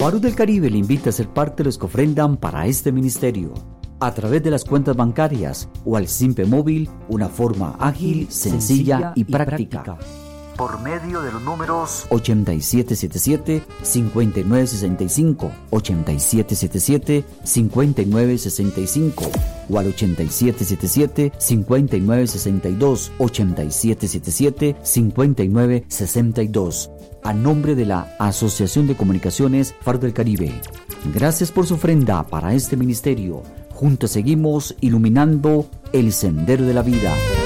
Faro del Caribe le invita a ser parte de los que ofrendan para este ministerio. A través de las cuentas bancarias o al simple móvil, una forma ágil, sencilla y práctica. Por medio de los números 8777-5965, 8777-5965 o al 8777-5962, 8777-5962. A nombre de la Asociación de Comunicaciones Faro del Caribe. Gracias por su ofrenda para este ministerio. Juntos seguimos iluminando el sendero de la vida.